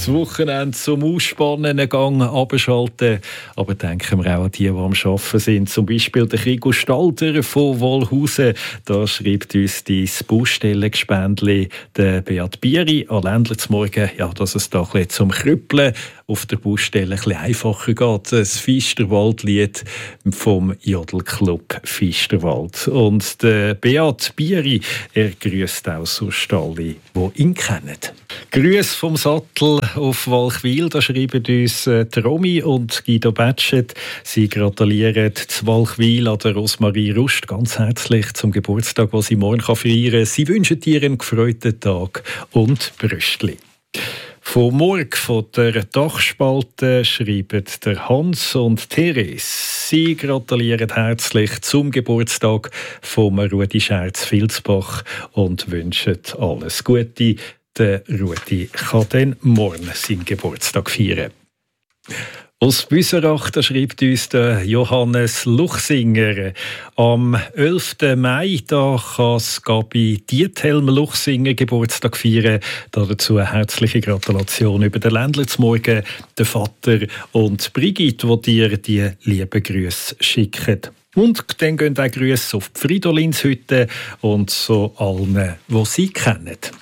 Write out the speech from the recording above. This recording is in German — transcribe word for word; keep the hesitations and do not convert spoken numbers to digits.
das Wochenende zum Ausspannen gegangen, abschalten. Aber denken wir auch an die, die am Arbeiten sind. Zum Beispiel der Krigo Stalter von Wollhausen. Da schreibt uns dein Baustellengespendli, der Beat Bieri, an Ländler zum Morgen, ja, dass es da ein bisschen zum Krüppeln auf der Baustelle ein bisschen einfacher geht. Das Fisterwald-Lied vom Jodelclub Fisterwald. Und der Beat Bieri, er grüßt auch so alle, die ihn kennen. Grüß vom Sattel auf Walchwil, da schreiben uns äh, Romy und Guido Batschet. Sie gratulieren zu Walchwil an der Rosmarie Rust ganz herzlich zum Geburtstag, den sie morgen feiern kann. Sie wünschen dir einen gefreuten Tag und Brüstli. Von morgen von der Dachspalte schreiben der Hans und Therese. Sie gratulieren herzlich zum Geburtstag vom Rudi Scherz-Vilsbach und wünschen alles Gute. Der Rudi kann dann morgen seinen Geburtstag feiern. Aus Büserach schreibt uns der Johannes Luchsinger. Am elften Mai da kann das Gabi Diethelm Luchsinger Geburtstag feiern. Dazu eine herzliche Gratulation über den Ländler zum Morgen, der Vater und Brigitte, die dir die lieben Grüße schicken. Und dann gehen auch Grüße auf die Fridolinshütte und so allen, die sie kennen.